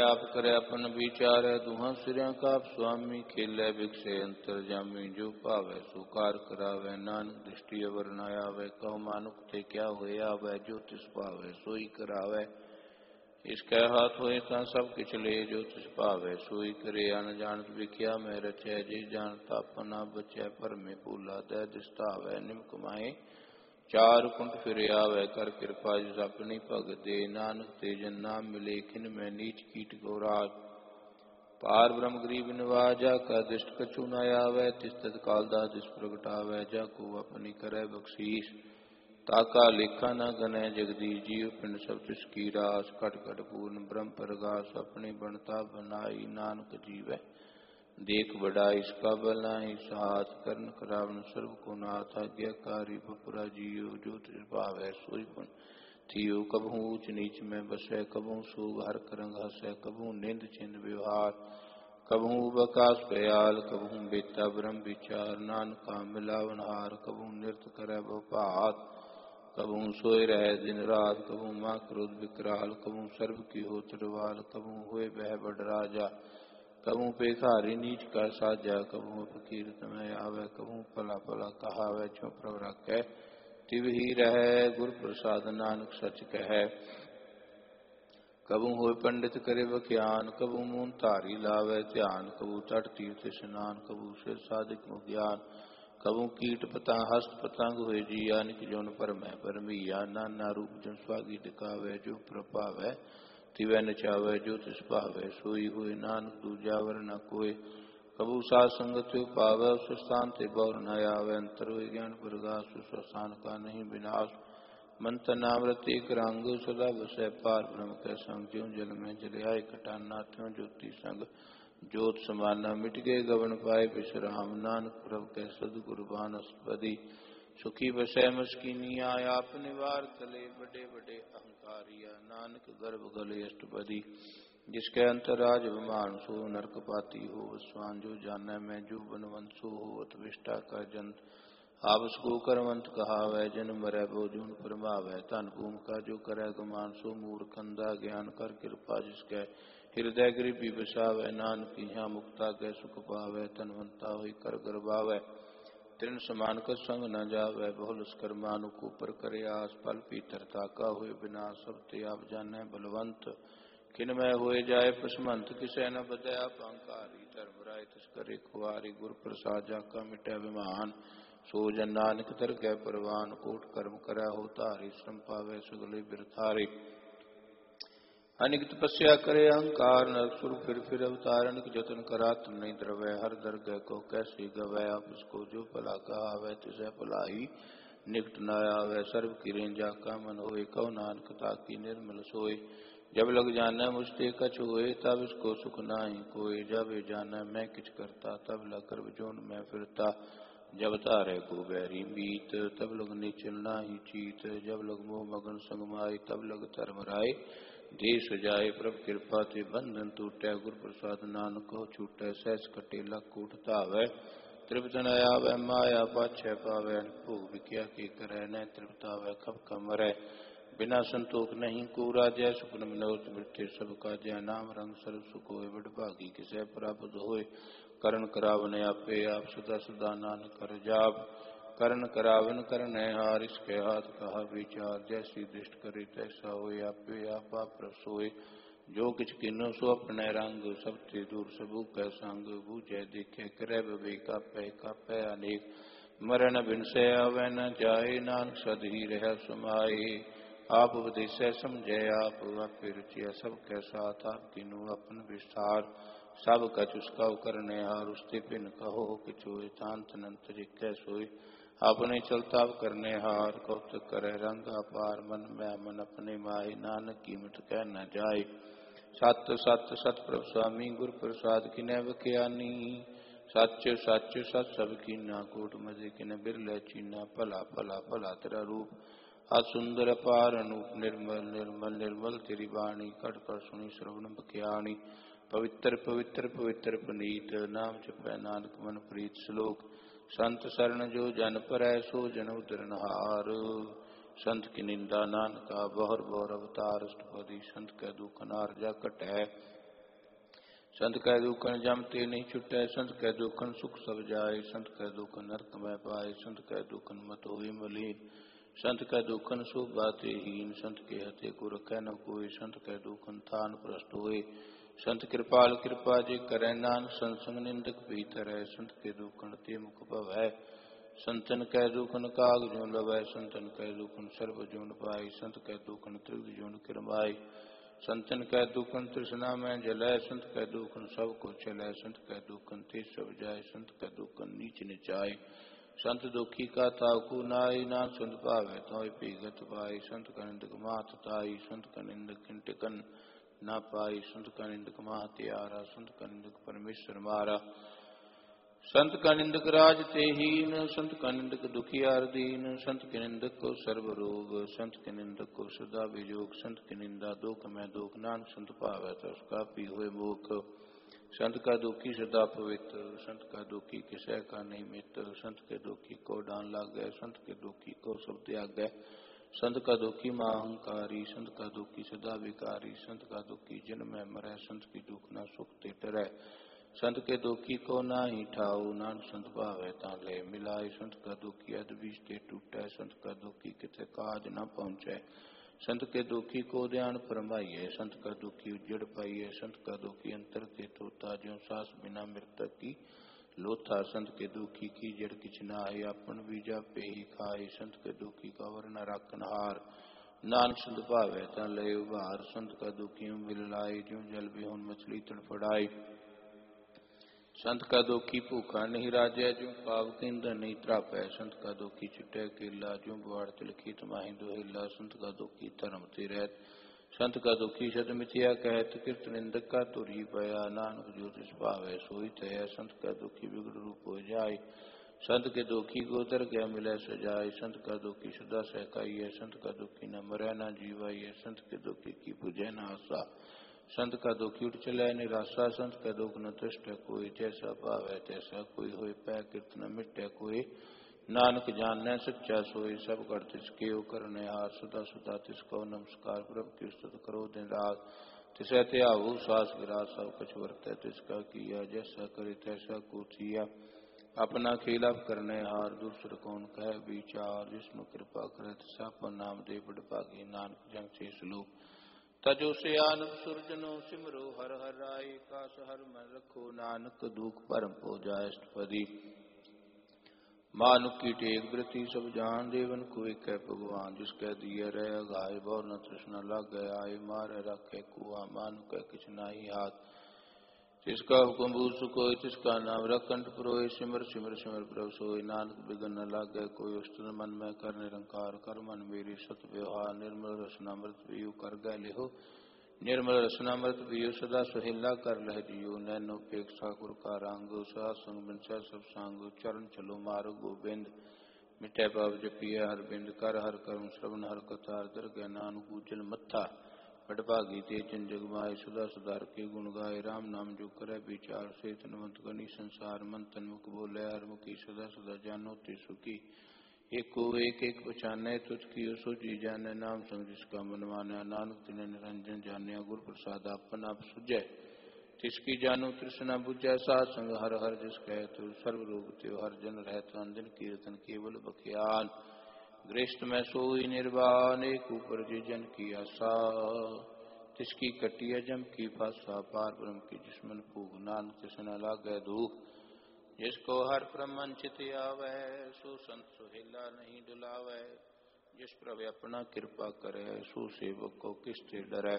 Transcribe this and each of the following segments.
आप करे अपन विचार दुहा सिरिया का स्वामी खेलै भिक्षे अंतर जामी जो पावै सुकार करावै नानक दृष्टि अवर न आवे कहो मानुक ते क्या होया वै जो तिस पावै सोई करावै इसके हाथ होए ता सब किछ ले जो तिस पावै सोई करे अन जानत विख्या मैं रचै जे जानता अपना बचै पर में भूला दे दिस्तावै निमक माए चार कुंट फिर आवे कर कृपा जिस अपनी भगत दे नानक ते जन नाम मिले खिन में नीच कीट गौराज पार ब्रह्म गरीब निवाजा का दिष्ट कछु न आवे तिस तत्काल दा दिस प्रगटावे जा को अपनी करे बख्शीश ताका लेखा न गने जगदीश जीव पिंड सब तिस की रास कट कट पूर्ण ब्रह्म प्रगास अपनी बनता बनाई नानक जीवै देख बड़ा इसका बल नाही साथ कर्ण करावन सर्व को नाथ आज्ञाकारी बपुरा जियो जो भावै सोई पुन थियो कबहू ऊंच नीच में बसै कबहू सूग हर करंग हसै कबहू निंद चिंद व्यवहार कबहू बकास पयाल कबहू बेता ब्रह्म विचार नानका मिलावन हार कबहू नृत्य करे भात कबहू सोए रहे दिन रात कबहू माँ क्रोध विकराल कबहू सर्व की हो तिरवाल कबहू हुए बह बड़ राजा कबहू पेखारी नीच का साजा कबहू फकीरत में आवे कबहू पला पला कहावे जो प्रवर कह तिव ही रहे गुरु प्रसाद नानक सच कह कबहू होए पंडित करे बख्यान कबहू मून धारी लावे ध्यान कबहू तट तीर्थ स्नान कबहू सिर साधिक ज्ञान कबहू कीट पतंग हस्त पतंग हुए जिया निक जोन पर मैं परमिया नाना रूप जन स्वागी दिखावे जो प्रभावै तिवै नचावै जो तिस भावै सोई हुए नानक दूजा वर न कोय कबू साध संगत पावै उस स्थान ते बौर न आवे अंतर हुए ज्ञान प्रगास उस स्थान का नहीं विनाश मंत्र नामृत एक रंग सदा बसै पार ब्रह्म के संग ज्यों जल में जल आए कटाना त्यों ज्योति संग ज्योत समाना मिट गए गवन पाए विश्राम नानक प्रभु के सदगुरु बानस्पति सुखी बसै मस्किनिया आप निवार तले बड़े बड़े अहंकारिया नानक गर्भ गले अष्टपदी जिसके अंतराज विमान सो नरक पाती हो स्वान जो जाने में जो बनवंत सो हो अतविष्टा का जंत आवस को करवंत कहावै जन मरै बोझुन फरमावै तन भूम का जो करे गुमान सो मूर्खंदा ज्ञान कर कृपा जिसके हृदय गृपी बसावै नानक यहाँ मुक्ता के सुख पावै तनवंता हुई कर गर्भावै तृण समान का संग न जावै बहुलस कर्मानुक ऊपर करे आस फल पीतरता का हुए बिना सब ते आप जाने बलवंत किनमय हुए जाए पसमंत किसे न बदया पंकारी धर्म राय तिस करे खुआरी गुर प्रसाद जाका मिटै विमान सो जन नानक तर गै परवान कोट कर्म करै हो तारी श्रम पावै सगले बिरथारी अनिक तपस्या करे अहंकार नरसुर फिर अवतार अनिक जतन करा तुम नहीं द्रवै हर दरगह को कैसे गवै आप इसको जो भला कहावै तिसै भलाई निकट न आवे सर्व की रेंजा का मन होए कहो नानक ताकी निर्मल सोए जब लग जाना मुझते कछ होए तब इसको सुख नाही कोई जब जाना मैं किछ करता तब लग गर्भ जोन में फिरता जब तारे को बैरी मीत तब लग निचल नाही चीत जब लग मोह मगन संग माए तब लग धर्म राय देश जाए प्रभ कृपा ते बंधन टूटै गुर प्रसाद नानक हो छूटै सहस कटे लख उठतावै तृप्त न आवे माया पाछै पावै भोग विख्या के करै न तृप्तावै खप कमरै बिना संतोख नहीं कूरा जय सुपन मनोरथ मिठे सब का जय नाम रंग सर्व सुख होए बड़ भागी किसै प्राप्त होए करण करावन आपे आप सदा सदा नानक कर जाप करण करावन करण हार इसके हाथ कहा विचार जैसी दृष्ट करे तैसा होए आपे आपा प्रसोए जो किछ किन्नो सो अपने रंग सब ते दूर सबू कै संग बूझे देखे करे विवेक कापै अनेक मरण बिन से आवे न जाए नानक सद ही रह समाए आप उपदेशै समझे आप आपे रुचिया सब कै साथ आप किन्नु अपन विस्तार सब कछ उसका करने हार उसते पिन कहो किछो शांत नंत जिकै सोए अपने चलता करने हार कौतुक करे रंग अपार मन में मन अपने माही नानक कीमत कह न जाए सत सत सत प्रभु स्वामी गुरु प्रसाद किने बख्यानी सच सच सत सब कीना कोट मजे किने बिरले चीना भला भला भला तेरा रूप अत सुंदर अपार अनूप निर्मल निर्मल निर्मल तेरी वाणी कट कर सुनी श्रवण बख्यानी पवित्र पवित्र पवित्र पुनीत नाम जपै नानक मन प्रीत श्लोक संत शरण जो जन परै सो जन उदरनहार संत की निंदा नानका बहुर बहुर अवतार अष्टपदी संत कै दुख नार जा कटै संत कह दुखन जम ते नहीं छुटै, संत कह दुखन सुख सब जाए, संत कह दुखन नरक में पाए, संत कह दुखन मत होई मलीन, संत कह दुखन सो बाते हीन, संत के हते को रखै न कोई, संत कह दुखन थान भ्रष्ट होए, संत कृपाल कृपा जे करै नानक, संत संग निंदक भीतर है, संत के दुखन ते मुख भवै, संतन कह दुखन काग जो लवै, संतन कह दुखन सर्व जोन पाई, संत कह दुखन त्रिग जोन किरमाई, संतन कह दुखन तृष्णा में जलै, संत कह दुखन सब को चलै, संत कह दुखन ते सब जाय, संत कह दुखन नीच निचाय, संत दुखी का ताकू नाई, नान संत पावै तोय पीगत पाई, संत का निंदक मात ताई, संत का निंदक किंटिकन ना पाई, संत का निंदक माह त्यारा, संत का निंदक परमेश्वर मारा, संत का निंदक राज ते हीन, संत का निंदक दुखियार दीन, संत के निंदक को सर्व रोग, संत के निंदक को सदा विजोग, संत की निंदा दुख में दुख, नानक संत पावै तो उसका पी हुए मुख, संत का दुखी सदा पवित्र, संत का दुखी किसै का नहीं मित्र, संत के दुखी को डान लाग गए, संत के दुखी को सब त्याग गए, संत का दुखी महाअहंकारी, संत का दुखी सदा विकारी, संत का दुखी जन्म में मरै, संत की दुख न सुख ते डरै, संत के दुखी को ना ही ठाऊ, नानक संत भावै ता ले मिलाए, संत का दुखी अध बीज ते टूटै, संत का दुखी किते काज न पहुँचै, संत के दुखी को ध्यान फरमाइए, संत का दुखी उजड़ पाइए, संत का दुखी अंतर ते तोता, ज्यों सांस बिना मृतक की लोथा, संत के दुखी की जड़ किछ नाहि, अपन बीजा पे ही खाए, संत के दुखी का वर्ण राखन हार, नानक संत भावै ता लय उभार, संत का दुखी बिल लाए, ज्यों जल बिहुन मछली तड़फड़ाई, संत का दुखी भूखा नहीं राजै, ज्यों पाव के ईंधन नहीं त्रापै, संत का दुखी छुटै केला, ज्यों बुआड़ तिलखी तमाही दुहेला, संत का दुखी धर्म ते रहत, संत का दुखी सद मिथ्या कहत, कृत निंदक का तुरी पया, नानक जो तिस भावै सोई तया, संत का दुखी विगड़ रूप हो जाय, संत के दुखी को दर गया मिलै सजाय, संत का दुखी सदा सहकाइए, संत का दुखी न मरै न जीवाइए, संत के दुखी की बुझै न आशा, संत का दुखी उठ चलै निराशा, संत का दुख न तुष्ट कोई, जैसा भावै तैसा कोई होय, पै कृत न मिटै कोई, नानक जाननै सच्चा सोई, सब कर तिसके करने हार, सदा सदा तिसको नमस्कार, प्रभु की स्तुति करो दिन रात, तिसै त्याहू सास गिरा, सब कुछ वर्तै तिसका किया, जैसा करे तैसा को थिया, अपना खिलाफ करने हार, दूसर कौन कह विचार, जिसनु कृपा करे तिसा पर नाम दे बड़ भागी, नानक जंग से श्लोक तजो से आनंद सुरजनो सिमरो हर हर राय, कास हर मन रखो नानक दुख परम हो जाय अष्टपदी, मानुक की टेक वृत्ति सब जान, देवन को एक है भगवान, जिसके दिए रह गाय, बहु न तृष्णा लग गए आए, मारे रखे कुआ, मानुक किछ नाही हाथ, जिसका हुक्म बूझ कोई, तिसका नाम रखंठ पुरोय, सिमर सिमर सिमर प्रभु सोय, नानक बिगन न लागे कोई, उस्तन मन में कर निरंकार, कर मन मेरी सत व्यवहार, निर्मल रसनामृत पियु कर गए लिहो, निर्मल रसनामृत पियु सदा सुहेला कर लह जियो, नैनोपेक्षा गुर का रांगो, सा संग बिनसा सब सांगो, चरण चलो मारो गोबिंद, मिठे पाप जपिय हर बिंद, कर हर करुण श्रवण हर कथा, दर गय नानक पूजन मत्था, बड़भागी ते जन जग माय, सदा सदार के गुण गाय, राम नाम जो करे विचार, से तनवंत गनी संसार, मन तन मुख बोले हर मुखी, सदा सदा जानो ते सुखी, एको एक एक पहचाने तुझ की सो जी जाने, नाम संग जिसका मन माना, नानक तिन्हें निरंजन जानिया, गुर प्रसाद आपन आप सुजय, तिसकी जानो तृष्णा बुझै, साध संग हर हर जिस कह तु, सर्व रोग त्यो हर जन रहत, अंजन कीर्तन केवल बख्यान, गृहस्थ में सोई निर्वाण, एक ऊपर जे जन की आशा, तिसकी कटिया जम की फासा, पार ब्रह्म की जिसमन फूक, नानक तिसना लागै धूप, जिसको हर ब्रह्मन चित आवै, सो संत सुहेला नहीं डुलावै, जिस प्रभु अपना कृपा करे, सो सेवक को किसते डरै,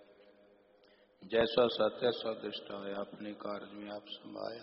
जैसा सत्य सा दृष्ट आया, अपने कार्य में आप समाया,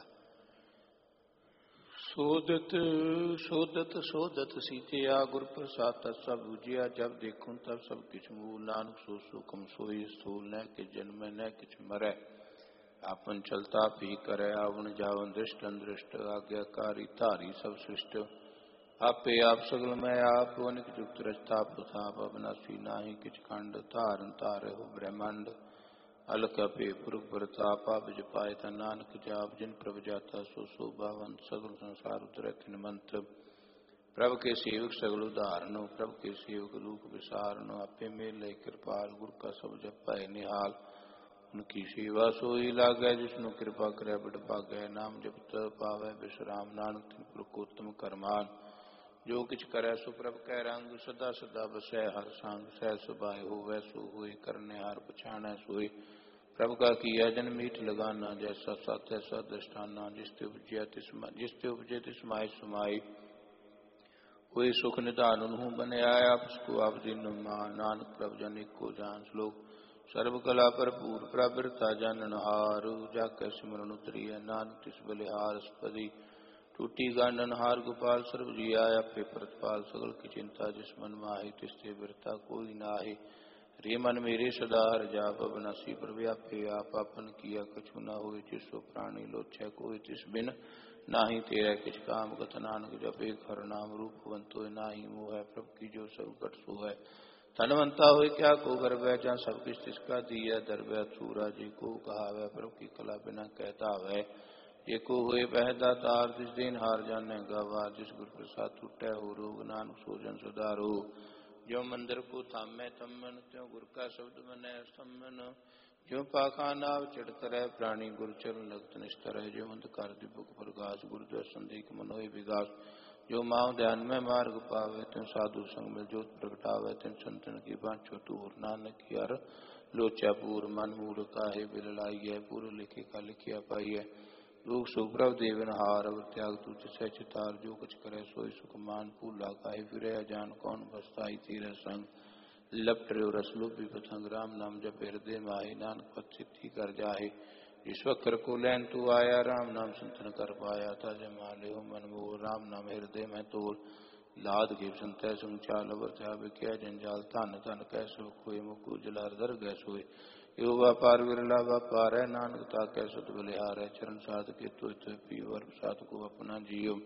शोधत शोधत शोधत सीतिया, गुर प्रसाद सब बुझिया, जब देखूं तब सब किछ मूल, नानक सो सुखम सोई स्थूल, न कि जन्म न किछ मरै, आपन चलता भी करे, आवन जावन दृष्ट अनदृष्ट, आज्ञाकारी धारी सब सृष्ट, आपे आप सगल मैं आप, अनिक जुक्त रचता प्रताप, अविनाशी नाही किछ खंड, धारन तारे हो ब्रह्मांड, अलक पे पुरख प्रताप, बिज पाए था नानक जाप, जिन प्रभ जाता सो शोभावन, सगल संसार उतरै तिन मंत्र, प्रभु के सेवक सगल उदाहरण, प्रभु के सेवक रूप विसारण, आपे मेल लय कृपाल, गुर का सब जप पाए निहाल, उनकी सेवा सोई लागै, जिसनु कृपा करे बड़ भागै। नाम जपत पावै विश्राम, नानक तिन पुरखोत्तम करमान। जो किछ करै सो प्रभ कै रंग, सदा सदा बसै हर संग। सह सुभाए होवै सो होए, करने हार पछाणै सोए। प्रभ का किया जन मीठ लगाना, जैसा सत ऐसा दृष्टाना। जिस ते उपजे तिस माय समाई, कोई सुख निधान उन्हूं बने आया। आपको आप दिन मान, नानक प्रभ जन एको जान। श्लोक सर्व कला भरपूर प्रभृता जानन हार, जाकै सिमरन उतरिय नानक तिस बलिहार। स्पदी टूटी गांडन हार गोपाल, सर्व जी आया पे प्रतिपाल। सगल की चिंता जिस मन माहि, तिसते बिरता कोई नाहि। रे मन मेरे सदा हर जाप, अविनाशी प्रव्यापे आप। आपन किया कछु न होय, जिसो प्राणी लोचै कोय। तिस बिन नाहि तेरै किछ काम, कथ नानक जपे हर नाम। रूपवंतो नाहि मोह, प्रभु की जो सब कट सोहै। धनवंता होय क्या को गर्वै, जहाँ सब किछ तिसका दिया धरवै। अधूरा जी को कहावै, प्रभु की कला बिना कहता वै। जे को होए बह दातार, तिस देन हार जाने गवार। जिस गुर प्रसाद टूटै हो रोग, नानक सोजन सुधारो। जो मंदिर को थामै तमन, त्यों गुर का शब्द मनै सम्मन। जो पाखानाव चढ़ करे, प्राणी गुर चरण लगत निस्तर है। जो अंधकार दिपुक प्रकाश, गुरु दर्शन देख मन होय विगास। जो माओ ध्यान में मार्ग पावे, त्यों साधु संग में जोत प्रगटावे। त्यों संतन की बाँछो तूर, नानक की हर लोचा पूर। मन मूढ़ काहे बिल लाइयै, पूर्व लिखे का लिखिया पाइयै। लोक सुख प्रभ देवन हार, अवर त्याग तुझ सह चितार। जो कुछ करे सोई सुख मान, भूला काहे फिरै अजान। कौन बसताई तेरे संग, लपट रे रस लुभि पतंग। राम नाम जप हृदय माहि, नानक पद सिद्धि कर जाहे। ईश्वर को लैन तू आया, राम नाम संतन कर पाया। ताजे माले हो मन मोर, राम नाम हृदय में तोल। लाद के संतय संचाल, अवर जा बिख्या जंजाल। धन धन कह सो खोए, मुकु जलार दर गै सोए। यो व्यापार विरला व्यापार है, नानक ताकै सत बलिहार है। चरण साध के तो पीवर, साध को अपना जियो।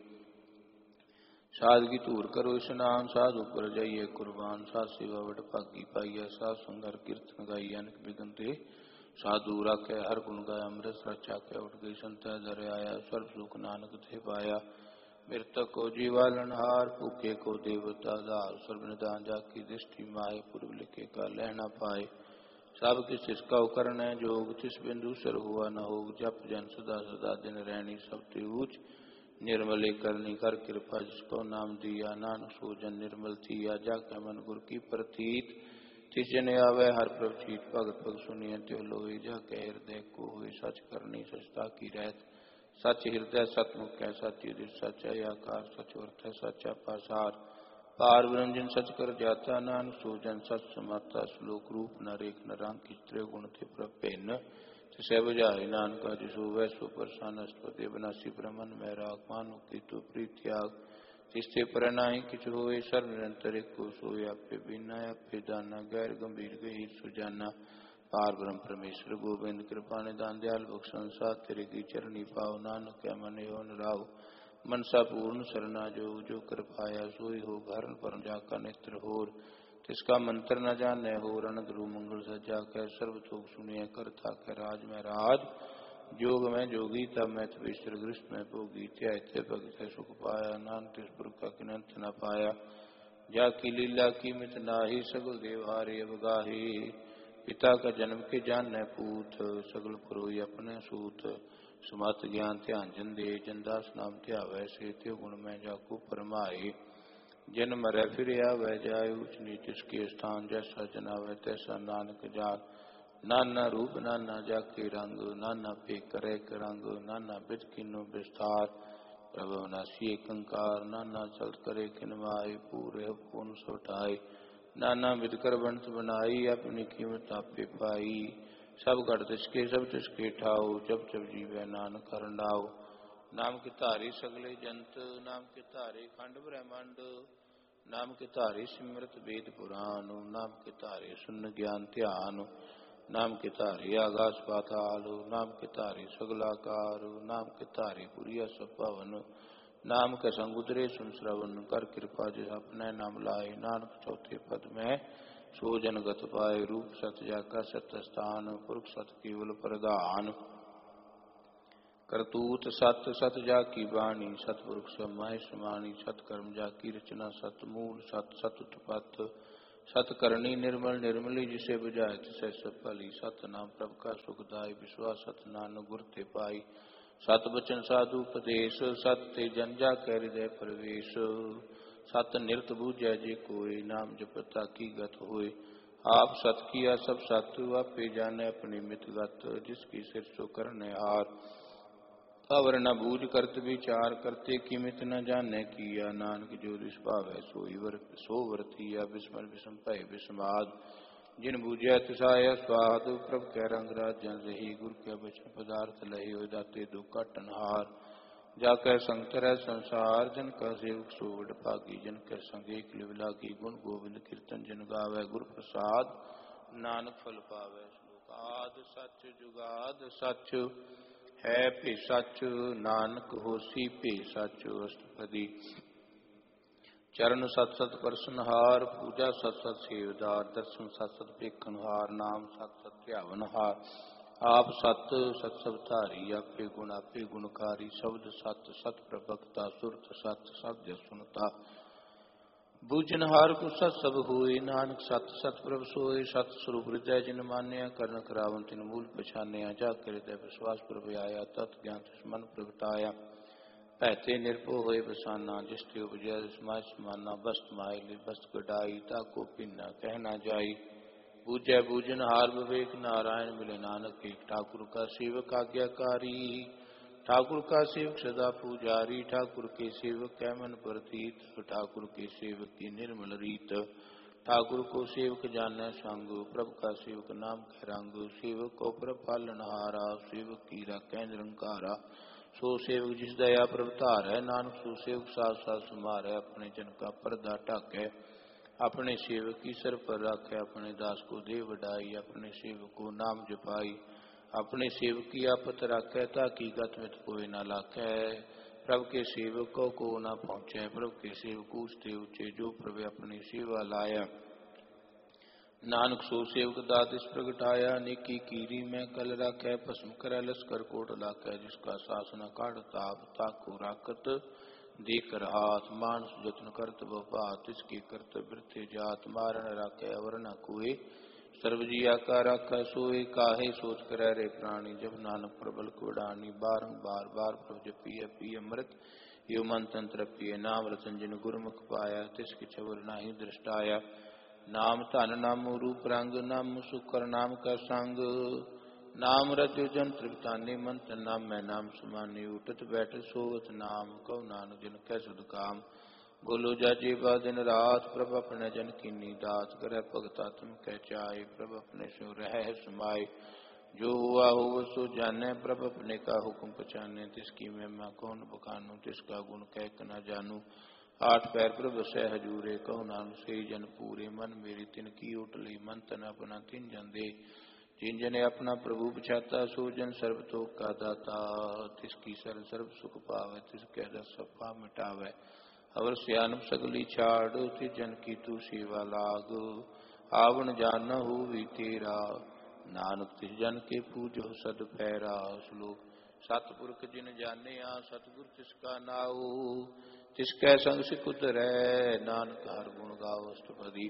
साध की धूर करो स्नान, साधु पर जाइए कुर्बान। साध सेवा बड़ भागी पाइय, साध संगर कीर्तन गाइए। अनेक बिघन ते साधु राखे, हर गुण गाय अमृत रचा के। उठ गई संतय धर आया, सर्व सुख नानक थे पाया। मृतक को जीवालन हार, भूखे को देवता धार। सर्व निदान जाकी दृष्टि माहे, पूर्व लिखे का लहना पाए। सब किस जिसका उपकरण है जोग, तिस बिंदु सर हुआ न होग। जप जन सदा सदा दिन रहनी, सब ते ऊच निर्मले करनी। कर कृपा जिसको नाम दिया, नानक सो जन निर्मल थिया। जाके मन गुर की प्रतीत, तिस जन आवे हर प्रभ चीत। भगत भग सुनिय त्यो लोई, जाके हृदय को हुई। सच करनी सचता की रहत, सच हृदय सतमुख है। सच युधिष्ठ सच है आकार, सच वर्थ है सच्चा पासार। पार ब्रह्म जिन सच कर जाता, नानक सो जन सच समाता। श्लोक रूप न रेख न रंग, चित्र गुण थे प्रभ भिन्न। तिसै बुझाए नानका, जिसो वै सो प्रसन्न। स्तुति विनाशी ब्रह्मन में राग, मानो की तू प्रीत त्याग। तिसते पर नाहि किछु होए, सर्व निरंतर एको सोए। आपे बिना आपे दाना, गैर गंभीर गही सुजाना। पार ब्रह्म परमेश्वर गोविंद, कृपा निदान दयाल बख्शन। साथ तेरे की चरणी पाओ, नानक क्या मन यो राव। मनसा पूर्ण सरना जो, जो कर पाया सोई हो। हरण पर जाका नेत्र होर, तिसका मंत्र न जाने हो। रण ध्रुव मंगल सजा कै, सर्व थोक सुनिय कर थाकै। राज में राज जोग में जोगी, तब मैं तपेश्वर गृष्ट में भोगी। त्याय भगत सुख पाया, नानक तिस पुर का किनंत न पाया। जाकी लीला की मित नाही, सगल देवहारे अवगाही। पिता का जन्म के जान पूत, सगल पुरोहि अपने सूत। सुमत ज्ञान ध्यान जन दे, जनदास नाम ध्यावै से। त्यो गुण में जाको परमाए, जन्म रै फिर आवे जाय। ऊच नीच इसके स्थान, जैसा जनावै तैसा नानक जान। नाना रूप नाना जाके रंग, नाना पे करे रंग। नाना बिध किन्नो विस्तार, प्रभु नासी कंकार। नाना चल करे किन माय, पूरे पूर्ण सवटाई। नाना विध कर बंस बनाई, अपनी कीमत आपे पाई। सब घट तिसके सब तिसके ठाओ, जब जब जीवै नानक हर नाओ। नाम के धारी सगले जंत, नाम के धारे खंड ब्रह्मांड। नाम के धारे सिमरत वेद पुराण, नाम के धारे सुन ज्ञान ध्यान। नाम के धारे आकाश पाताल, नाम के धारे सगलाकार। नाम के धारे पुरिया सब पावन, नाम के संग उतरे सुन श्रवण। कर कृपा जिस अपने नाम लाए, नानक चौथे पद में सो जन गत पाए। रूप सत जाका सत स्थान, पुरख सत केवल प्रधान। करतूत सत सत जाकी बाणी, सतपुरुष सब माहे समानी। सतकर्म जाकी रचना, सत मूल सत सत उत्पत्त। सतकरणी निर्मल निर्मली जिसे बुझाए तिसे सब भली। सतनाम प्रभ का सुखदाई विश्वास सत नानक गुर ते पाई। सत बचन साधु उपदेश सत ते जन जा कह हृदय प्रवेश। सत निरत बूझै जे कोई नाम जपता की गत होए। आप सत किया सब सत आपे जाने अपनी मित गत। जिसकी सिर सो करने हार अवर न बूझ करत विचार करते किमित न जाने किया। नानक जो दिस भावै सो वर्तिया बिस्मर बिसम भय बिस्माद। जिन बूझै तिसाया स्वाद प्रभ कै रंग राजन रही। गुर के बचन पदार्थ लहे हो जाते दो कटनहार। जाकै संग तरह संसार जन का सेवक सोवड भागी। जन कै संग एक लिव लागी गुण गोविंद कीर्तन जन गावै। गुर प्रसाद नानक फल पावै। श्लोक आद सच जुगाद सच है भे सच। नानक होसी भे सच। अष्टपदी चरण सत सत परसनहार। पूजा सत सत सेवदार। दर्शन सत सत पेखनहार। नाम सत सत ध्यावनहार। आप सत सत सब धारी आपे गुणकारी। शब्द सत सत प्रभक्ता सुरत सत शब्द सुनता। बूझनहार को सत सब होए। नानक सत सत प्रभ सोए। सत स्वरूप हृदय जिन मान्या। कर्ण करावन तिन मूल पछान्या। जा हृदय विश्वास प्रभ आया। तत् ज्ञान तिस मन प्रगटाया। पैते निरपो होए बसाना। जिस ते उपजय समाज समाना। बस्त माय बस्त कटाई ताको पिन्ना कहना जाई। बूझै बूझनहार विवेक नारायण मिले। नानक एक ठाकुर का सेवक आज्ञाकारी। ठाकुर का सेवक सदा पुजारी। ठाकुर के सेवक कै मन प्रतीत। ठाकुर के सेवक की निर्मल रीत। ठाकुर को सेवक जाने संग। प्रभु का सेवक नाम कै रंग। सेवक को प्रभ पालनहारा। सेवक की राखै निरंकारा। सो सेवक जिस दया प्रभ धारै। नानक सो सेवक साथ साथ समारै। अपने जन का पर्दा ढाकै। अपने सेवक की सर पर राखै। अपने दास को दे वडाई। अपने सेवक को नाम जपाई। अपने सेवक की आपत राखै। ताकि गत मित कोई न लाखै। प्रभु के सेवकों को न पहुँचे। प्रभु के सेवक ऊंचे ऊंचे जो प्रभु अपनी सेवा लाया। नानक सो सेवक दातिस प्रगटाया। नेकी कीरी में कल राखै। भस्म करै लश्कर कोट लाखै। जिसका शासन काढ़ ताप ताको राखत देकर हाथ। मानस जतन करत बपात। इसके करत वृथे जात। मारन राखै अवर न कोय। सर्वजिया का राखा सोए। काहे सोच कर रे प्राणी। जब नानक प्रबल कोडानी। बारंबार बार प्रभ जपिय पिय अमृत यो मन तंत्र पिय। नाम रतन जिन गुरमुख पाया। तिसके छबर नाही दृष्टाया। नाम धन नाम रूप रंग। नाम सुकर नाम का संग। नाम रज जन तृप्तानी मंत्र। नाम मैं नाम समानी। उठत बैठत सोवत नाम। कहो नानक जिन कै सुध काम। बोलो जाजे बा दिन रात। प्रभ अपने जन कीनी दात। करे भगता तुम कह चाहे। प्रभ अपने सो रह समाये। जो हुआ हो सो जाने। प्रभ अपने का हुक्म पहचाने। तिसकी महिमा कौन बखानू। तिसका गुण कह न जानू। आठ पैर प्रभ सह हजूरे। कहो नानक से जन पूरे। मन मेरी तिन की उठली। मन तन अपना तिन जन दे। जिन जने अपना प्रभु पछाता। सो जन सर्व तो का दाता। तिसकी सर्व सर्व सुख पावे। तिसके दस सफा मिटावे। अवर सियानप सगली छाड़। ति जन की तू सेवा लाग। आवन जान हो भी तेरा। नानक तिस जन के पूजो सद पैरा। श्लोक सतपुरख जिन जाने आ। सतगुर तिसका नाओ। तिसकै संग सिकुत रह। नानक हर गुण गाओ। अष्टपदी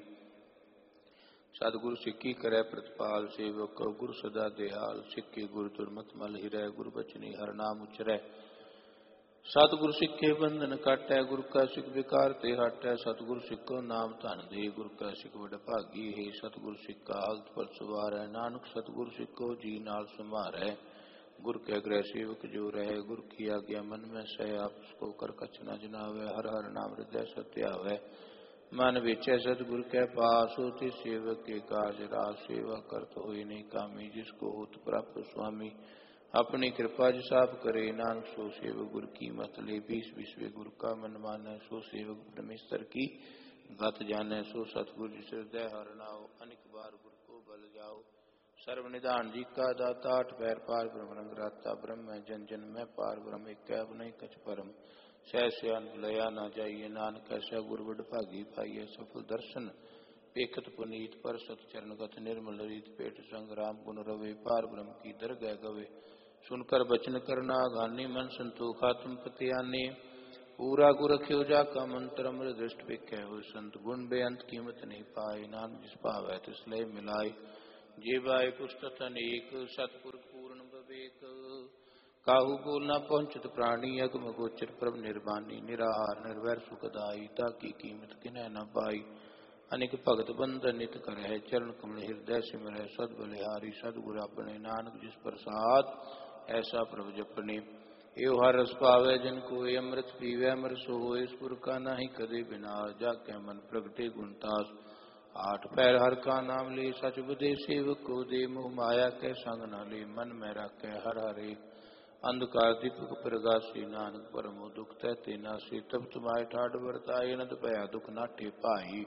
सतगुरु सिक्की करे प्रतिपाल। सेवक गुरु सदा दयाल। सिक्के गुरु दुर्मत मल हिरै। गुरु बचनी हर नाम उचरै। सतगुरु सिक्खे बंधन काटै। गुरु का सिख विकार ते हटै। सतगुरु सिक्को नाम धन दे। गुरु का सिख वड भागी है। सतगुरु सिक्का हल्त पर सवारै। नानक सतगुरु सिक्को जी नाल समारै। गुरु के ग्रह सेवक जो रहे। गुरु की आज्ञा मन में सह। आपस को कर कछ न जनावै। हर हर नाम हृदय सत्यावै। मन बेचै सतगुरु के पास। होती सेवक के काज रास। सेवा करत होई नहीं कामी। जिसको होत प्राप्त स्वामी। अपनी कृपा जिसाब करे। नानक सो सेवक गुरु की मत ले। 20 विश्व गुरु का मन माने। सो सेवक परमेश्वर की गत जाने। सो सतगुरु जिस हृदय हर नाओ। अनेक बार गुरु को बल जाओ। सर्वनिधान जी का दाता। आठ पैर पार ब्रह्म रंग राता। ब्रह्म जन जन में पार ब्रह्म एक कैब नहीं कछ परम। सह सयान लया न जाइए। नानक ऐसा गुरु बड़ भागी पाइए। सफल दर्शन पेखत पुनीत। पर सत चरण गत निर्मल रीत। पेट संग्राम गुण रवे। पार ब्रह्म की दरगह गवे। सुनकर बचन करना गानी। मन संतोखा तुम पतियाने। पूरा गुर रखियो जाका मंत्र अमर दृष्ट भिक्खे हो संत गुण बेअंत कीमत नहीं पाए नानक जिस पावै तिस लय मिलाए जे बाय पुस्तक अनेक सतपुर पूर्ण विवेक काहू बोल न पहुंचत प्राणी अगम गोचर प्रभ निर्वाणी निराहार निर्वैर सुखदाई ताकी कीमत किन्ह न पाई अनेक भगत बंधन नित करह चरण कमल हृदय सिमरह सद बलिहारी सदगुर अपने नानक जिस प्रसाद ऐसा प्रभु जपने यो हर रस पावै जिनको अमृत पीवै अमर सोए सुर का नाही कदे बिनाश जाके मन प्रगटे गुणतास आठ पैर हर का नाम ले सच बुदे सेवक को दे मोह माया के संग न ले मन में राखे हर हरे अंधकार दीपक प्रगासी नानक परमो दुख तहते नासी तब तुम्हारे ठाठ बरताए नद पया दुख नाटे पाई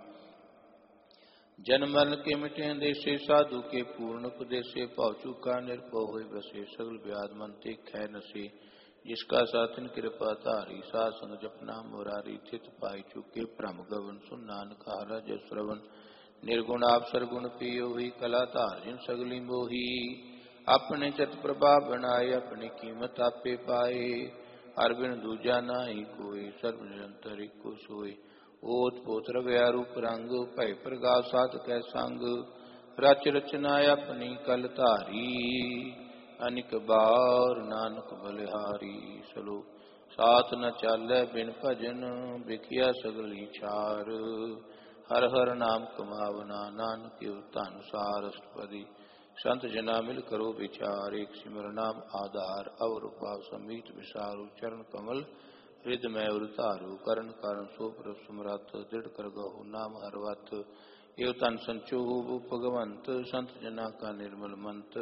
जन्म मरण के मिटे देशे साधु के पूर्ण उपदेशे पाव चूका निर्भव होय बसे सगल व्याध मन ते खै नसे जिसका साथिन कृपा तारी साध संग जपना मुरारी चित पाई चुके भ्रम गवन सुन नानक हारा जस श्रवण निर्गुण आप सरगुण पियो ही कला तार जिन सगली मोही अपने चत प्रभाव बनाए अपनी कीमत आपे पाए हर बिन दूजा नाही कोई सर्व निरंतर को सोई ओत पोत रव्या रूप रंग भय प्रगाव सात कै संग रच रचना अपनी कल धारी अनिक बार नानक बलिहारी सलो साथ न चालै बिन भजन बिखिया सगली छार हर हर नाम कमावना नानक धन सार अष्टपदी संत जना मिल करो विचार एक सिमर नाम आधार अवर उपाव समीत विसारु चरण कमल हृदय उतारू करण कारण सो प्रभ सुमरत दृढ़ कर गहु नाम हरवत एव तन संचो भगवंत संत जना का निर्मल मंत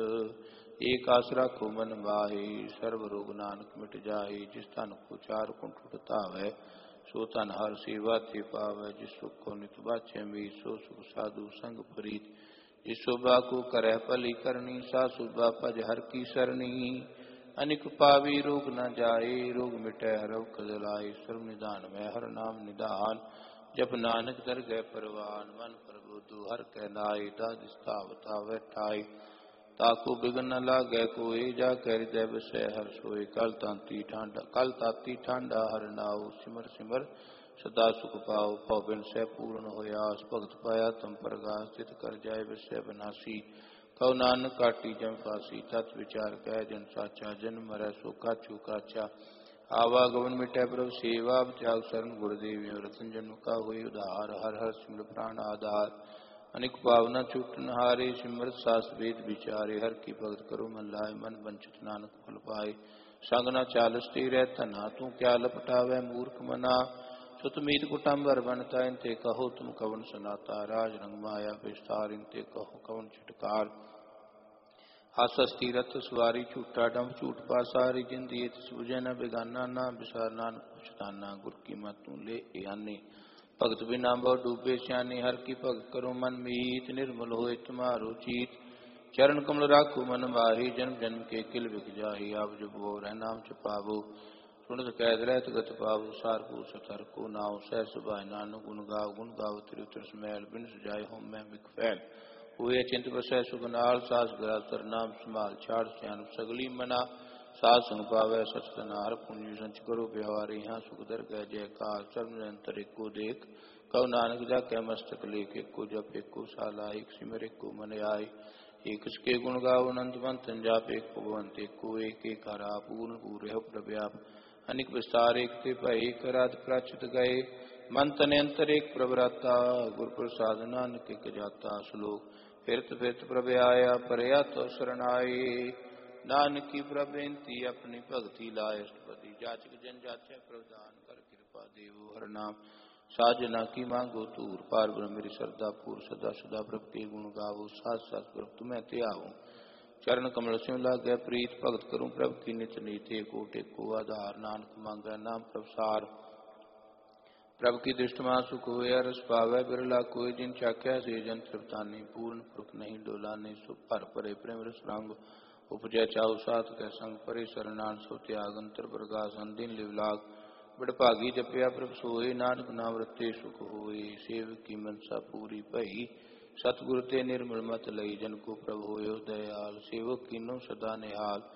एक आस राखो मन बाहे सर्व रोग नानक मिट जाए जिस तन को चार कुंठ उठता है सो तन हर सेवा थे पावै जिस सुख को नित बाचे में सो सुख साधु संग प्रीत जिस शोभा को करह पली करनी सा शोभा पज हर की सरणी अनिक पावी रोग न जाए रोग मिटै हरव कदलाए सर्व निदान में हर नाम निदान जब नानक दर गए परवान मन प्रभु दु हर कै नाय दादिस्तावता वैठाई ताको बिघन न लागै कोई जा कर हृदय बसै हर सोए कल ताती ठांडा हर नाव सिमर सिमर सदा सुख पाओ पौ बिन सै पूर्ण होयास भगत पाया तम प्रगास चित कर जाय विषय विनाशी कौ नानक काटी जम फासी तत् विचार कह जन साचा जन्म मरै सो काछू काचा आवागमन मिटै प्रभु सेवा त्याग शरण गुरुदेव रतन जन्म का हुई उधार हर हर सिमर प्राण आधार अनिक पावना छूटन हारे सिमरत सास वेद विचारे हर की भगत करो मन लाए मन वंचित नानक फल पाए संग न चालस तेरै तना तू क्या लपटावै मूर्ख मना सुत मीत कुटम्बर बनता इनते कहो तुम कवन सनाता राज रंग माया विस्तार इनते कहो कवन छिटकार आसस्ती रथ सवारी झूठा डम झूठ पासारी जिंदी सुजै न बेगाना ना बिसार नानक पछताना गुर की मत तू ले आने भगत बिना बहु डूबे श्याने हर की भगत करो मन मीत निर्मल होए तुम्हारो चीत चरण कमल राखो मन माही जन्म जन्म के किल बिक जाही आप जब वो रह नाम छपावो सुनत कैद रहत गत पावो सारपू सतर को नाव सह सुभाय नानक गुण गाव त्रिउतर समैल बिन सजाय होम मैं बिक फैल हुए चिंत बसै सुगनाल सास ग्रासर नाम संभाल छाड़ सियान सगली मना सास संग पावै सचतनार पुण्य संच करो व्यवहार यहाँ सुख दर गह जयकार चरण निरंतर एक को देख कौ नानक जा कै मस्तक लेख एक को जप एक को साला एक सिमर एक को मन आय एक उसके गुण गाओ अनंत मंत जाप एक को भवंत एक को एक हरा पूर्ण पूरे प्रव्याप अनिक विस्तार एक ते भय एक रात प्राचित गए मंत ने अंतर एक प्रभराता गुर प्रसाद नानक एक जाता श्लोक फिरत फिरत प्रभ आया परया तो शरण आए नानक की प्रबेंती अपनी भक्ति लाए अष्टपदी जाचक जन जाचे प्रदान कर कृपा देवो हर नाम साजना की मांगो तूर पार ब्रह्म मेरी श्रद्धा पूर सदा सदा प्रभ के गुण गावो साथ साथ प्रभ तुम्हें ते आवो चरण कमल से लागे प्रीत भगत करूं प्रभ की नित नीति कोटे को आधार नानक मांगे नाम प्रसार प्रभ की दृष्टि सुख हुए रस पावै बिरला कोई जिन चाख्या से जन तृप्तानी पूर्ण पुरख नहीं डोलाने सुख पर परे प्रेम रस रंग उपजय चाउ सात कै संग परे शरणान सो त्याग अंतर प्रकाश दिन लिवलाग बड़ भागी जपया प्रभ सोए नानक नाम रते सुख होए सेव की मनसा पूरी भई सतगुर ते निर्मल मत लई जन को प्रभ होयो दयाल सेवक कीनो सदा निहाल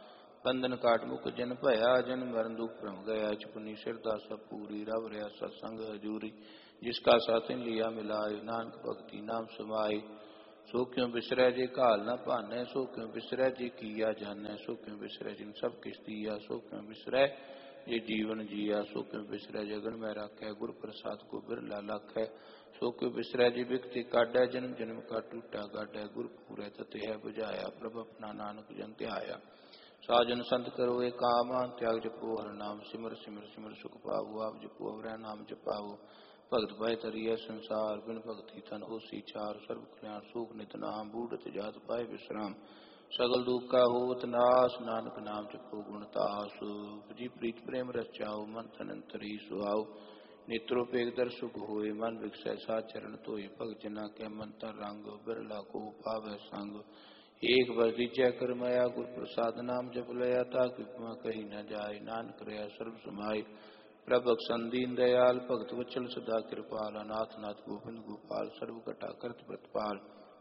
बंधन काट मुख जन भया, जन मरण दुख भ्रम गया। चुपनी सिरदा सब पूरी, रब रहा सत्संग हजूरी। जिसका साथिन लिया मिलाए, नानक भगति नाम समाए। सो क्यों बिसरै जे काल न भानै, सो क्यों बिसरै जे किया जानै। सो क्यों बिसरै जिन सब किस दिया, सो क्यों बिसरै जे जीवन जिया। सो क्यों बिसरै जगन में राखै, गुर प्रसाद को बिरला लाखै। सो क्यों बिसरै जी बिकति काढै, जन्म जन्म का टूटा गाढै। गुर पूरै तते है बुझाया, प्रभ अपना नानक जन ध्याया। साजन संत करो एक काम, त्याग जपो हर नाम। सिमर सिमर सिमर सुख पाओ, आप जपो अवरै नाम जपाओ। भगत भय तरिय संसार, बिन भगति तन होसी चार। सर्व कल्याण सुख नित नाम, बूढ़त जात पाए विश्राम। सगल दुख का होत नाश, नानक नाम जपो गुण तास। जी प्रीत प्रेम रचाओ, मन तन अंतरी सुहाओ। नेत्रोपेग दर सुख होए, मन विकसै साथ चरण धोए। भगत जना के मन तर रंग, बिरला को पावै संग। एक बार दीजै कर माया, गुर प्रसाद नाम जप लया। ताकि कही न जाय, नानक रहा सर्व समाय। प्रभु संदीन दयाल, भगत वचल सदा कृपाल। अनाथ नाथ गोविंद गोपाल, सर्व घटा करत प्रतिपाल।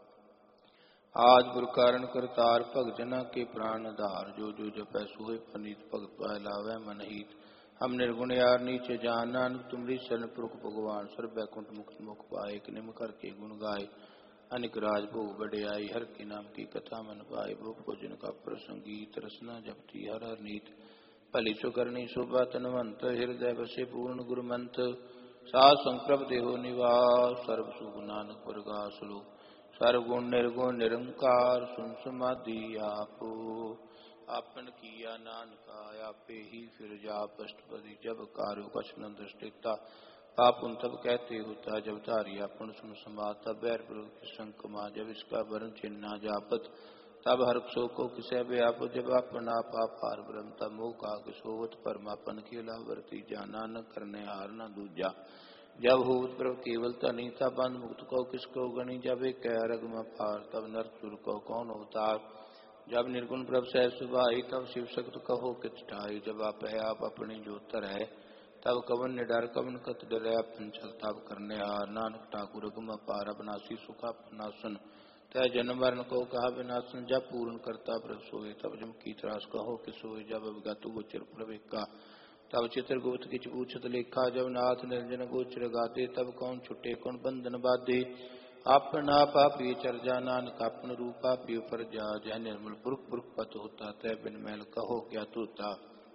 आज गुर कारण करतार, भगत जना के प्राण आधार। जो जो जपै सोए पनीत, भगत पाए लावै मन हीत। हम निर्गुण यार नीचे जान, नानक तुमरी शरण पुरख भगवान। सर्व बैकुंठ मुक्त मुख पाए, निम करके गुण गाए। अनिक राज भोग बड़ियाई, हर के नाम की कथा मन पाए। भोग भोजन का प्रसंगीत, रसना जपती हर हर नीत। भली सो करनी शोभा तनवंत, हृदय बसे पूर्ण गुरुमंत। साध संग प्रभ देहो निवास, सर्व सुख नानक प्रगास लो। सर्वगुण निर्गुण निरंकार, सुन समाधि आपो। आपन किया नानका, आपे ही फिर जाप। अष्टपदी जब कार्यो कछ न दृष्टिता। पाप उन तब कहते होता, जब धारी अपन सुन समात। तब बैर विरोध की संकमा, जब इसका वर्ण चिन्ह जापत। तब हर सो को किसे व्यापत, जब अपना पाप हार ब्रह्म। तब मोह का किसोवत, परमापन खेला वर्ती जा। नानक करने हार न दूजा, जब होत प्रभ केवल तनी। तब बंद मुक्त को किसको गणी, जब एक कह रग में पार। तब नर सुर को कौन अवतार, जब निर्गुण प्रभ सह सुभाई। तब शिव शक्त कहो कित ठाई, जब आप है आप अपनी जोतर है। तब कवन निडर कवन कत डरै, पंचल तब करने हार। नानक ठाकुर अगम पार, अबनासी सुखा नासन। तय जन्म मरण को कहा विनाशन, जब पूर्ण करता प्रभ सोए। तब जम की त्रास कहो कि सोए, जब अवगत गोचर प्रवेका। तब चित्रगुप्त किछ पूछत लेखा, जब नाथ निरंजन गोचर गादे। तब कौन छुटे कौन बंधन बाधे, अपना पापी चर्जा। नानक अपन रूपा पी पर जा, जह निर्मल पुरख पुरख पत होता। तय बिन मैल कहो क्या तोता।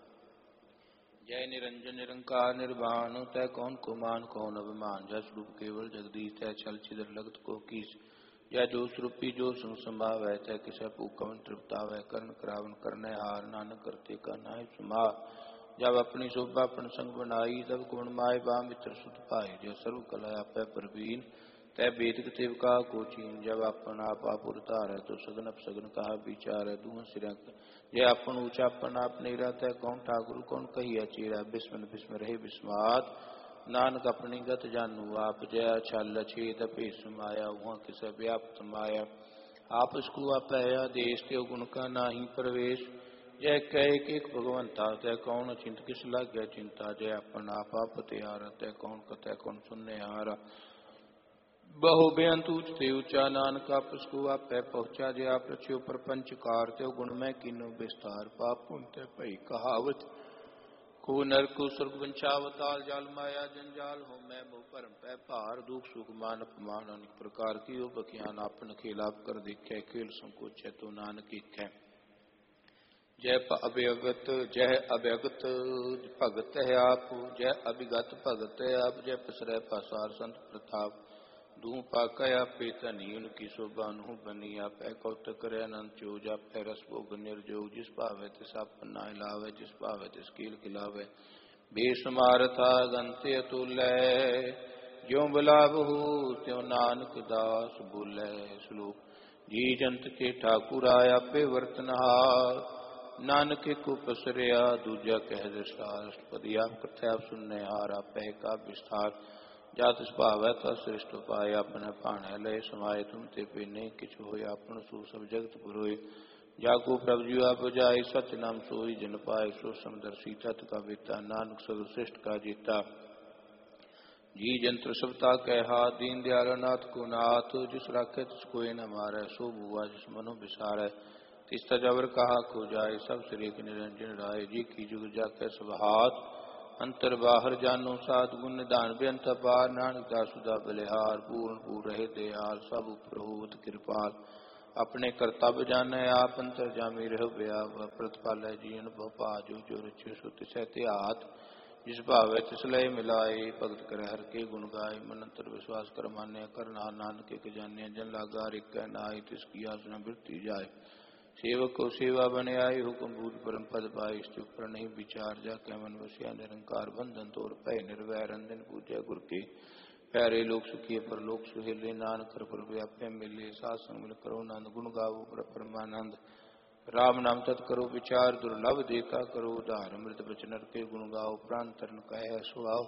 जय निरंजन निरंकार निर्वाण, तय कौन को मान कौन अभिमान। जय स्वरूप केवल जगदीश, तय छल छिदर लगत को कीस। जय जो स्वरूपी जो संग संभावै, तय किसे पूकवन तृप्तावै। कर्ण करावन करने हार, नानक करते का नाहि सुमार। जब अपनी शोभा अपन संग बनाई, तब गुण माय बा मित्र सुत पाई। जय सर्व कला आपै परवीन, तय वेद तेव का कोचीन। जब अपन आप उतार है, तो सगन अपसगन कहा विचार है। दूह सिर जय अपन ऊंचा अपन आप नहीं रहता। कौन ठाकुर कौन कहिया चेरा, बिस्मन बिस्म रहे बिस्मात। नानक अपनी गत जानू आप, जय छल छेद भेष माया। वहाँ किस व्याप्त माया, आप उसको आप देश के गुण का नाही प्रवेश। जय कह एक भगवंता, तय कौन चिंत किस लग गया चिंता। जय अपन आप त्यारा, तय कौन कतः कौन सुनने हारा। बहु बेअंत ऊंचते ऊंचा, नानक आप उसको आप पहुंचा। जय आप रचियो प्रपंच कार, त्यो गुण में किन्नो विस्तार। पाप पुण्य भई कहावत, को नर को स्वर्ग वंशावताल। जाल माया जंजाल हो मैं मोह परम पै भार। दुख सुख मान अपमान, अनेक प्रकार की हो बखियान। आपन खेल आप कर देखे, खेल संकोच है तो नानक एक है। जय अभ्यगत जय अभ्यगत भगत है आप, जय अभिगत भगत है आप। जय पसरै पासार संत प्रताप, दूं पाकया पेतनी। उनकी शोभा अनु बनी, आप कौतक करे अनंत चोज। आप रस भोग निर्जोग, जिस भावे तिस आपन नाय लावे। जिस भावे तिस कील खिलावे, बेस मारथा गंते अतुल्य। ज्यों बिलावहु त्यों नानक दास बोले। श्लोक जी जंत के ठाकुर आया पे वर्तनहार। नानक को पसरिया दूजा कह दसार। अष्टपदी आप कथ्य आप सुनने हार, आप का विस्तार। जात स्वभाव है ता श्रेष्ठ उपाय, अपने भाण लय समाये। तुम ते पे नहीं किछ होय, आपन सो सब जगत पुरोय। जाको प्रभु जी आप बुझाए, सत्य नाम सोई जन पाए। सो समदर्शी तत् का वेता, नानक सर्वश्रेष्ठ का जीता। जी जंत्र सबता कहा, दीन दयाल नाथ को नाथ। जिस राखे तिस कोय न मारै, सो भुआ जिस मनो विसारै। तिस्ता जबर कहा को जाए सब श्रीक निरंजन राय जी की जुग जाके सुभात अंतर बाहर जानो साध गुण निदान बेअंत पार नानक दासुदा बलिहार पूर्ण पूर रहे दयाल सब प्रभुत कृपाल अपने कर्तव्य जाने आप अंतर जामी रह व्या प्रतिपाल जीवन भोपा जो जो रचे सुत सहत्यात जिस भावे तिस लय मिलाए भगत कर हर के गुण गाय मन अंतर विश्वास कर मान्य कर नानक के जाने जन लागा रिक नाई तिसकी आसना वृत्ति जाए सेवक को सेवा बने आए हुक्म भूत परम पद पाए स्तुप पर नहीं विचार जा कै मन वसिया निरंकार बंधन तोड़ पै निर्वय रंजन पूजा गुर के प्यारे लोग सुखिए पर लोग सुहेले नानक कर पर व्याप्य मिले सात संग मिल करो नंद गुण गावो पर परमानंद राम नाम तत् करो विचार दुर्लभ देखा करो उदार अमृत बचन के गुण गाओ प्राण तरण कह सुहाओ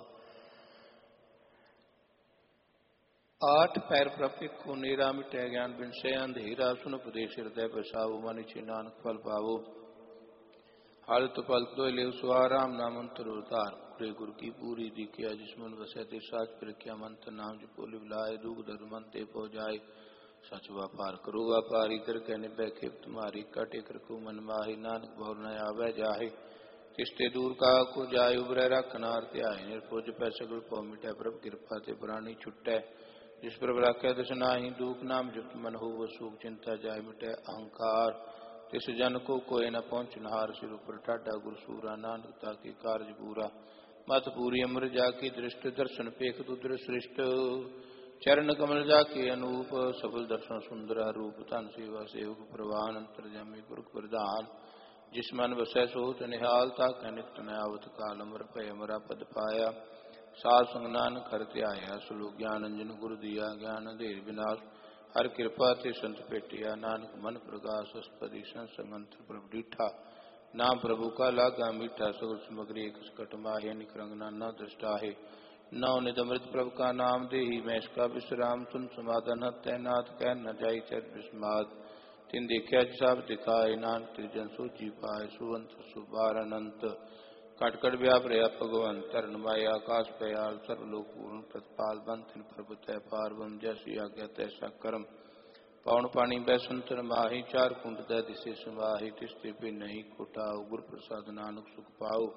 आठ पैर प्रपिको नीरा मिटै ज्ञान बिन से अंधेरा सुन उपदेश हृदय बसाओ मन छे नानक फल पावो हालत पल तो ले सुराम नाम अंतर उतार पूरे गुरु की पूरी दिखिया जिसमन वसै ते साच प्रख्या मंत्र नाम जपो लिवलाए दुख दर मन ते पो जाए सच व्यापार करो व्यापारी कर कहने बैखे तुम्हारी काटे कर को मन माही नानक भौर न आवे जाहे तिस्ते दूर का को जाय उबरै रखनार त्याय निर्पोज पै सगल पौ मिटै प्रभ कृपा ते प्राणी छुटै जिस पर राख्या तिस नाही दुख नाम जुट मन हो वो सुख चिंता जाय मिटे अहंकार तिस जन को कोय न पहुँचनहार सिर ऊपर ठाडा गुरसूरा नानकता के कार्य पूरा मत पूरी अमर जाकी दृष्ट दर्शन पेख दुद्र सृष्ट चरण कमल जाके अनूप सफल दर्शन सुंदर रूप धन सेवा सेवक प्रवान अंतर जमी गुरु प्रधान जिस मन बसै सोत निहाल ताक नित नयावत काल अमर भय अमरा पद पाया साध संग नानक हर त्याया सुलो ज्ञान अंजन गुरु दिया ज्ञान अंधेर विनाश हर कृपा ते संत पेटिया नानक मन प्रकाश अस्पदी संसंगंत्र प्रभु डीठा नाम प्रभु का लागा मीठा सगल समग्री एक सकट माहे निकरंग नाना दृष्टा है नौ निध अमृत प्रभु का नाम दे ही मैं इसका विश्राम सुन समाधान तैनात कह न जाई चर विस्माद तिन देखा सब दिखाए नानक त्रिजन सोची पाए सुवंत सुबार अनंत कटकट व्याप रहा भगवंत तरण माया आकाश पयाल सर्वलोक पूर्ण प्रतिपाल बंधन प्रभु तय पार्वम जैसी आज्ञा तैसा कर्म पौन पानी बैसंतर माही चार कुंड दै दिशे समाही तिस्ते पे नहीं खोटाओ गुरु प्रसाद नानक सुख पाओ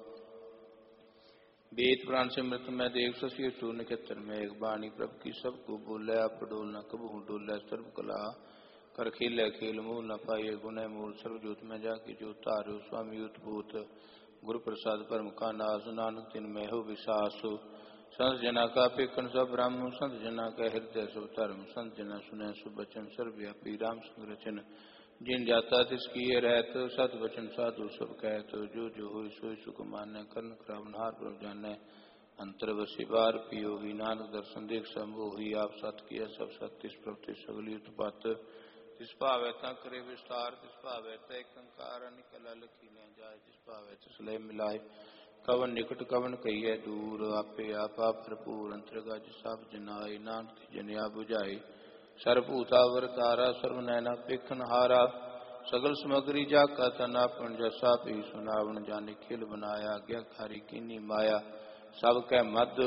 वेद प्राण से मृत में देव शशि चूर्ण नक्षत्र में एक बाणी प्रभु की सबको बोले पडोल न कबू डोले सर्व कला कर खेले खेल मूल न पाए गुण मूल सर्वजोत में जाके जो तारो स्वामी उत्भूत गुरु प्रसाद परम का नाश नानक दिन में हो विश्वास संत जना का पेकन सब ब्राह्मण संत जना का हृदय सब धर्म संत जना सुने सुबचन सर्वव्यापी राम संरचन जिन जाता तिसकी रहत सत वचन साधु सब कहत जो जो हो सोई सुख मान्य कर्ण करावनहार प्रभु जाने अंतर वसी बार पियोगी नानक दर्शन देख संभोही आप सत किया सब सत्य प्रवृत्ति सगली उत्पात तिस भावे करे विस्तार तिस भावे कंकार निकल लखी न जाए जिस भावे तिस लय मिलाए कवन निकट कवन कहिए दूर आपे आपा भरपूर अंतर्गज सब जनाए नानक जनिया बुझाए सर्वभूतावर तारा सर्व नैना पेखन हारा सगल समग्री जाका तना पण जसा भी सुनावन जाने खिल बनाया आज्ञाकारी कीनी माया सब कै मद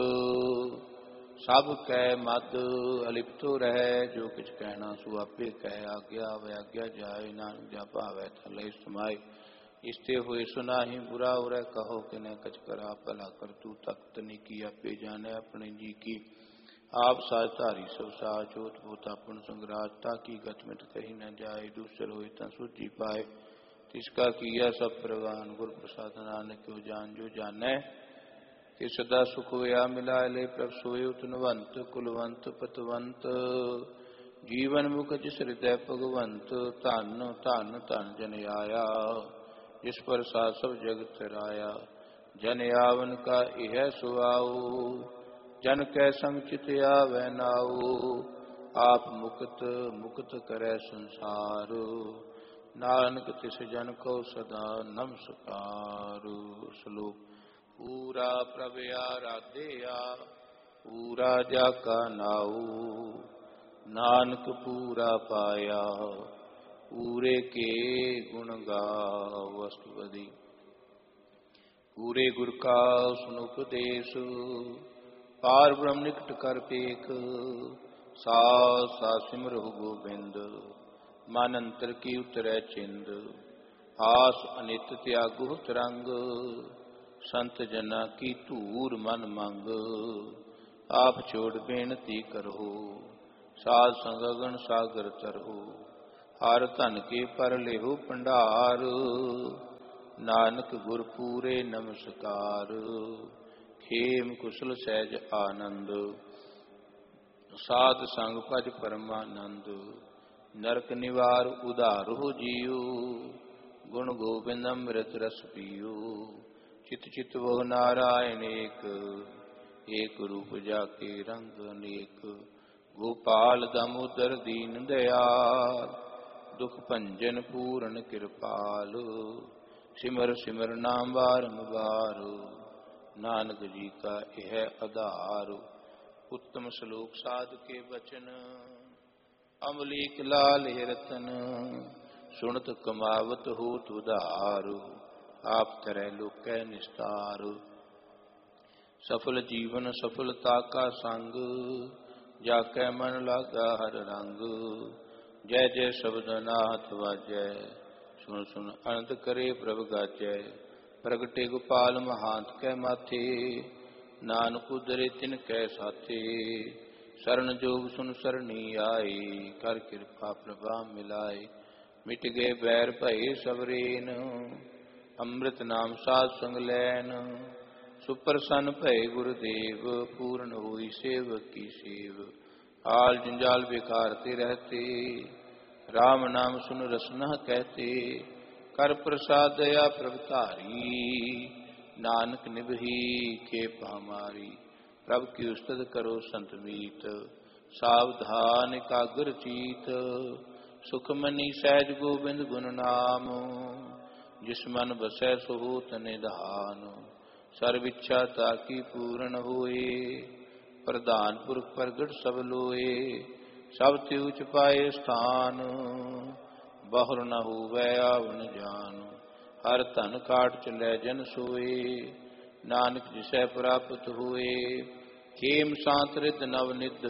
सब कै मद अलिप्तो रहे जो किछ कहना सो आपे कह आज्ञा व्याज्ञा जाए नानक जा भावै थले समाए इसते हुए सुना ही बुरा उरै कहो कि न कछ करा भला कर तू तख्त नहीं की आपे जाने अपने जी की आप साज धारी सब साज चोत भूत अपन संगराज ताकि गत मिट कही न जाए दूसर हुए तन सूझी पाए तिसका किया सब प्रवान गुरु प्रसाद नानक क्यों जान जो जाने कि सदा सुख होया मिलाए ले प्रभ सोए उतनवंत कुलवंत पतवंत जीवन मुख जिस हृदय भगवंत धन धन धन जन आया जिस पर सा सब जगत राया जन यावन का यह सुआओ जन कै संग चित आवे नाओ आप मुक्त मुक्त करे संसार नानक तिस जन को सदा नमस्कार श्लोक पूरा प्रभ आराध्या पूरा जाका नाऊ नानक पूरा पाया पूरे के गुण गाओ अष्टपदी पूरे गुर का सुन उपदेश पार ब्रह्म निकट कर पेख सा सिमरहु गोबिंद ਮਨ ਅੰਤਰ ਕੀ ਉਤਰੈ ਚਿੰਦ, ਆਸ ਅਨਿਤ ਤਿਆਗੁ ਤਰੰਗ, ਸੰਤ ਜਨਾ ਕੀ ਧੂਰ ਮਨ ਮੰਗ, ਆਪ ਛੋੜ ਬੇਨਤੀ ਕਰੋ, ਸਾਧ ਸੰਗ ਗਣ ਸਾਗਰ ਤਰੋ, ਹਰ ਧਨ ਕੇ ਪਰ ਲਿਹੋ ਭੰਡਾਰ, ਨਾਨਕ ਗੁਰ ਪੂਰੇ ਨਮਸਕਾਰ, ਖੇਮ ਕੁਸ਼ਲ ਸਹਿਜ ਆਨੰਦ, ਸਾਧ ਸੰਗ ਭਜ ਪਰਮਾਨੰਦ, ਨਰਕ ਨਿਵਾਰ ਉਧਾਰੋ ਜੀਉ, ਗੁਣ ਗੋਬਿੰਦ ਅੰਮ੍ਰਿਤ ਰਸ ਪੀਓ, ਚਿਤ ਚਿਤ ਵੋ ਨਾਰਾਇਣ ਏਕ, ਏਕ ਰੂਪ ਜਾਕੇ ਰੰਗ ਅਨੇਕ, ਗੋਪਾਲ ਦਮੋਦਰ ਦੀਨ ਦਇਆਲ, ਦੁਖ ਭੰਜਨ ਪੂਰਨ ਕਿਰਪਾਲ, ਸਿਮਰ ਸਿਮਰ ਨਾਮ ਬਾਰੰਬਾਰ, ਨਾਨਕ ਜੀ ਕਾ ਇਹ ਆਧਾਰ, ਉੱਤਮ ਸ਼ਲੋਕ ਸਾਧ ਕੇ ਬਚਨ, ਅਮਲੀਕ ਲਾਲ ਇਹ ਰਤਨ, ਸੁਣਤ ਕਮਾਵਤ ਹੋਤ ਉਧਾਰ, ਆਪ ਤਰੈ ਲੋਕੈ ਨਿਸਤਾਰ, ਸਫਲ ਜੀਵਨ ਸਫਲਤਾ ਕਾ ਸੰਗ, ਜਾਕੈ ਮਨ ਲਾਗਾ ਹਰ ਰੰਗ, ਜੈ ਜੈ ਸ਼ਬਦ ਨਾਥ ਵਾਜੈ, ਸੁਨ ਸੁਨ ਅਨੰਦ ਕਰੇ ਪ੍ਰਭ ਗਾਜੈ, ਪ੍ਰਗਟੇ ਗੋਪਾਲ ਮਹਾਂਤ ਕੈ ਮਾਥੇ, ਨਾਨਕ ਉਦਰੇ ਤਿਨ ਕੈ ਸਾਥੇ, ਸਰਨ ਜੋਗ ਸੁਨ ਸਰਣੀ ਆਏ, ਕਰ ਕਿਰਪਾ ਪ੍ਰਭਾ ਮਿਲਾਏ, ਮਿਟ ਗਏ ਬੈਰ ਭਏ ਸਵਰੇਨ, ਅੰਮ੍ਰਿਤ ਨਾਮ ਸਾਧ ਸੰਗ ਲੈਨ, ਸੁਪਰਸੰਨ ਭਏ ਗੁਰਦੇਵ, ਪੂਰਨ ਹੋਈ ਸੇਵਕ ਕੀ ਸੇਵ, ਹਾਲ ਜੰਜਾਲ ਬੇਕਾਰ ਤੇ ਰਹਤੇ, ਰਾਮ ਨਾਮ ਸੁਨ ਰਸਨਾ ਕਹਤੇ, ਕਰ ਪ੍ਰਸਾਦ ਦਇਆ ਪ੍ਰਭ ਧਾਰੀ, ਨਾਨਕ ਨਿਭੀ ਖੇਪ ਹਮਾਰੀ, ਪ੍ਰਭ ਕੀ ਉਸਤਤ ਕਰੋ ਸੰਤ ਮੀਤ, ਸਾਵਧਾਨ ਇਕਾਗਰ ਚੀਤ, ਸੁਖਮਨੀ ਸਹਿਜ ਗੋਬਿੰਦ ਗੁਣ ਨਾਮ, ਜਿਸ ਮਨ ਬਸੈ ਸੋ ਹੋਤ ਨਿਧਾਨ, ਸਰਬ ਇੱਛਾ ਤਾਕੀ ਪੂਰਨ ਹੋਏ, ਪ੍ਰਧਾਨ ਪੁਰਖ ਪ੍ਰਗਟ ਸਭ ਲੋਏ, ਸਭ ਤੇ ਉਚ ਪਾਏ ਸਥਾਨ, ਬਹੁਰ ਨ ਹੋਵੈ ਆਵਨ ਜਾਨ, ਹਰ ਧਨ ਕਾਟ ਚਲੈ ਜਨ ਸੋਏ, ਨਾਨਕ ਜਿਸੈ ਪ੍ਰਾਪਤ ਹੋਏ, ਖੇਮ ਸਾਂਤ ਰਿਦ ਨਵ ਨਿਧ,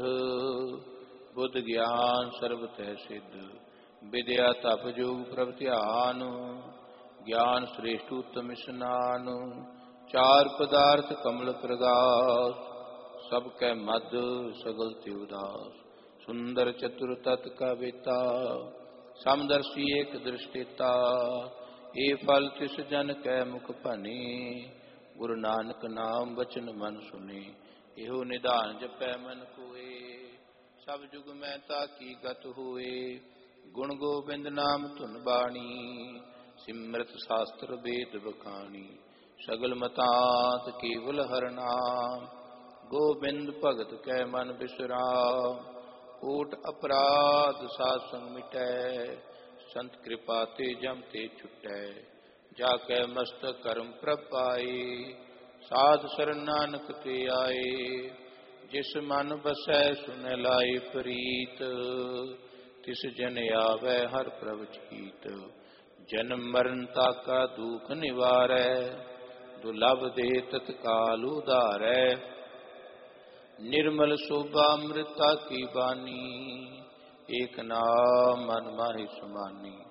ਬੁੱਧ ਗਿਆਨ ਸਰਬ ਤੈ ਸਿੱਧ, ਵਿਦਿਆ ਤਪ ਜੋਗ ਪ੍ਰਭ ਧਿਆਨ, ਗਿਆਨ ਸ੍ਰੇਸ਼ਟ ਉੱਤਮ ਇਸਨਾਨ, ਚਾਰ ਪਦਾਰਥ ਕਮਲ ਪ੍ਰਗਾਸ, ਸਭ ਕੈ ਮਦ ਸਗਲ ਤੇ ਉਦਾਸ, ਸੁੰਦਰ ਚਤੁਰ ਤਤ ਕਾ ਵੇਤਾ, ਸਮਦਰਸ਼ੀ ਏਕ ਦ੍ਰਿਸ਼ਟੇਤਾ, ਏ ਫਲ ਤਿਸ ਜਨ ਕੈ ਮੁਖ ਭਨੀ, ਗੁਰੂ ਨਾਨਕ ਨਾਮ ਬਚਨ ਮਨ ਸੁਨੇ, ਇਹੋ ਨਿਧਾਨ ਜਪੈ ਮਨ ਕੋਏ, ਸਭ ਜੁਗ ਮੈਂ ਤਾਕੀ ਗਤ ਹੋਏ, ਗੁਣ ਗੋਬਿੰਦ ਨਾਮ ਧੁਨ ਬਾਣੀ, ਸਿਮਰਤ ਸ਼ਾਸਤਰ ਵੇਦ ਬਖਾਣੀ, ਸਗਲ ਮਤਾਂਤ ਕੇਵਲ ਹਰਿ ਨਾਮ, ਗੋਬਿੰਦ ਭਗਤ ਕੈ ਮਨ ਬਿਸਰਾਮ, ਓਟ ਅਪਰਾਧ ਸਾਧ ਸੰਗ ਮਿਟੈ, ਸੰਤ ਕਿਰਪਾ ਤੇ ਜਮ ਤੇ ਛੁਟੈ, ਜਾ ਕੈ ਮਸਤਕ ਕਰਮ ਪ੍ਰਭ ਪਾਏ, ਸਾਧ ਸਰਣ ਨਾਨਕ ਤੇ ਆਏ, ਜਿਸ ਮਨ ਬਸੈ ਸੁਨੈ ਲਾਏ ਪ੍ਰੀਤ, ਤਿਸ ਜਨ ਆਵੈ ਹਰ ਪ੍ਰਭ ਚੀਤ, ਜਨਮ ਮਰਨ ਤਾਕਾ ਦੁਖ ਨਿਵਾਰੈ, ਦੁਲਭ ਦੇ ਤਤਕਾਲ ਉਧਾਰੈ, ਨਿਰਮਲ ਸੋਭਾ ਅੰਮ੍ਰਿਤਾ ਕੀ ਬਾਣੀ, ਏਕ ਨਾਮ ਮਨ ਮਾਹਿ ਸਮਾਨੀ,